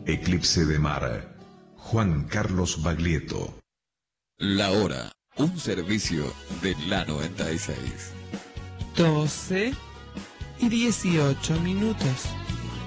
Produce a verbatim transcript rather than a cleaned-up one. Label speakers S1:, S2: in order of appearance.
S1: Eclipse de Mar, Juan Carlos Baglietto.
S2: La hora, un servicio de la noventa y seis.
S3: doce y dieciocho minutos.